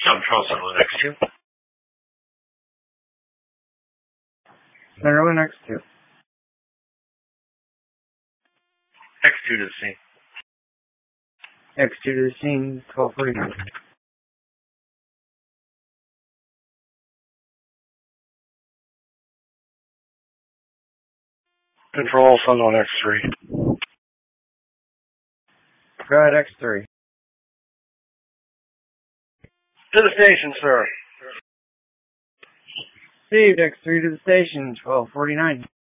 Control Center X2. Center X2. X2 to the scene. X2 to the scene, 1249. Control Sunderland X3. Go ahead, X3. To the station, sir. Received, X3 to the station, 1249.